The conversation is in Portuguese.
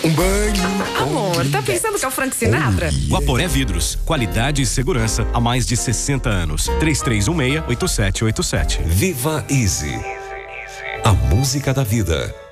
Um banho. Amor, tá pensando que é o Frank Sinatra? Guaporé Vidros, qualidade e segurança há mais de 60 anos. 3316-8787. Viva Easy. A música da vida.